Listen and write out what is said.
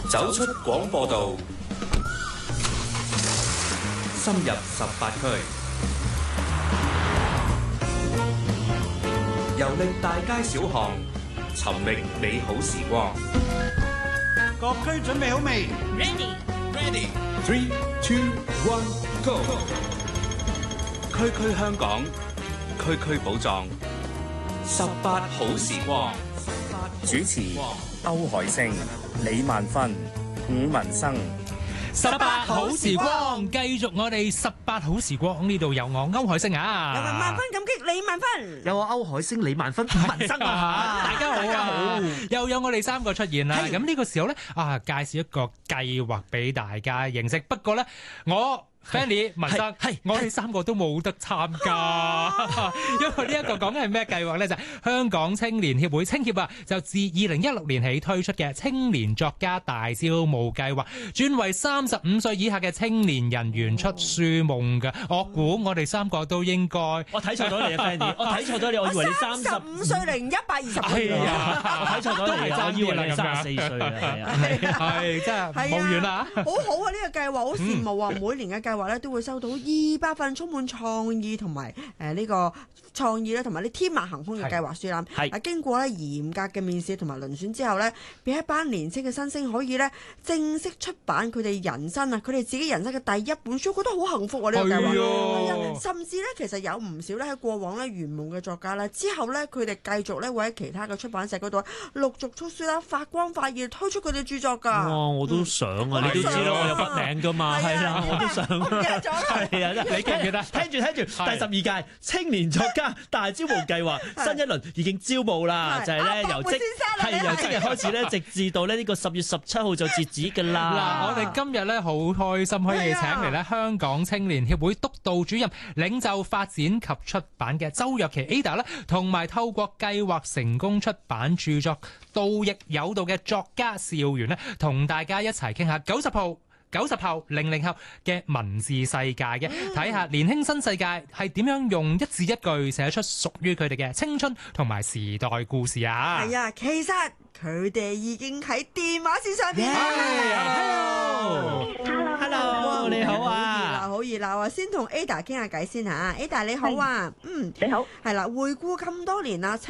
走出廣播道，深入18區，遊歷大街小巷，尋覓美好時光。 各區準備好未 Ready 3, 2, 1, Go！ 區區香港，區區寶藏，18好時光。 主持歐海星、李萬芬、伍文生。 18好時光，繼續我哋18好時光，呢度有我歐海星啊， 有萬分感激李萬芬， 有我歐海星、李萬芬、伍文生啊， 大家好啊，又有我哋3個出現啦。咁呢個時候咧介紹一個計劃俾大家認識。不過咧，我Fanny、文生，我哋3個都冇得參加，因為呢一個講緊係咩計劃咧？就係香港青年協會青協啊，就自2016年起推出嘅青年作家大招募計劃，專為35歲以下嘅青年人原出書夢嘅。我估我哋3個都應該， 我睇錯咗你啊 Fanny， 我睇錯咗你，我以為你 35歲零120歲， 係啊，我睇錯咗你，我以為你34歲啊， 係真係冇緣啦， 好好啊！呢個計劃好羨慕啊，每年嘅計劃咧都會收到200份充滿創意同埋呢個創意咧，同埋啲天馬行空嘅計劃書啦。係經過咧嚴格嘅面試同埋遴選之後咧，俾一班年輕嘅新星可以咧正式出版佢哋人生啊，佢哋自己人生嘅第一本書，覺得好幸福啊！呢個計劃係啊，甚至咧其實有唔少咧喺過往咧圓夢嘅作家咧，之後咧佢哋繼續咧會喺其他嘅出版社嗰度陸續出書啦，發光發熱推出佢哋著作㗎。 哇！我都想啊，你都知道我有筆名㗎嘛，係啦，我都想。係啊，你記唔記得？聽住第12屆青年作家大招募計劃新一輪已經招募啦，就係咧由即日開始咧，直至到咧呢個10月17號就截止㗎啦。 嗱，我哋今日咧好開心可以請嚟咧香港青年協會督導主任、領袖發展及出版嘅周若琪 Ada 啦，同埋透過計劃成功出版著作盜亦有道嘅作家邵元咧，同大家一齊傾下90後、00後嘅文字世界嘅，睇下年輕新世界係點樣用一字一句寫出屬於佢哋嘅青春同埋時代故事啊！ 係啊，其實佢哋已經喺電話線上邊。 Hello， 你好啊！ 好熱鬧啊！先同 Ada 傾下偈先嚇，Ada 你好啊， 你好， 係啦，回顧咁多年啦。